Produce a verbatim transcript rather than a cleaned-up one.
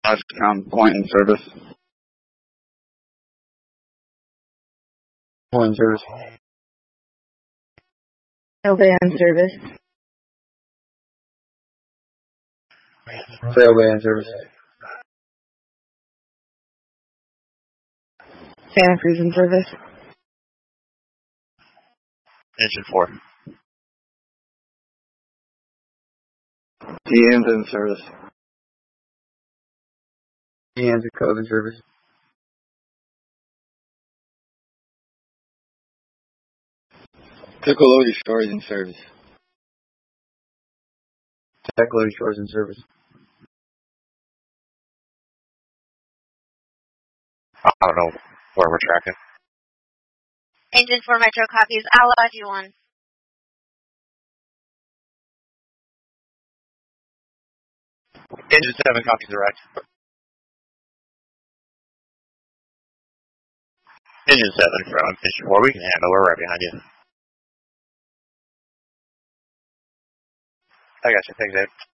Dodgecom point in service. Point in service. Railway in service. Railway in service. Santa Cruz in service. Engine four. T N's in service. T N's code in service. Tecology Shores in service. Tecology Shores in service. I don't know where we're tracking. Engine four Metro copies. Allied you one. Engine seven copies direct. Engine seven from Engine four. We can handle. We're right behind you. I got you. Thanks, Dave.